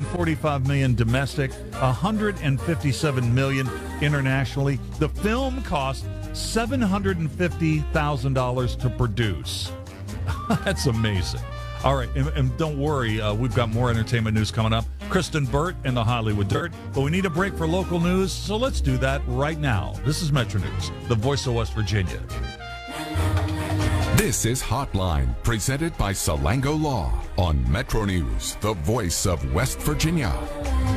$145 million domestic, $157 million internationally. The film cost $750,000 to produce. That's amazing. All right, and don't worry, we've got more entertainment news coming up. Kristen Burt and the Hollywood Dirt. But we need a break for local news, so let's do that right now. This is Metro News, the voice of West Virginia. This is Hotline, presented by Salango Law on Metro News, the voice of West Virginia.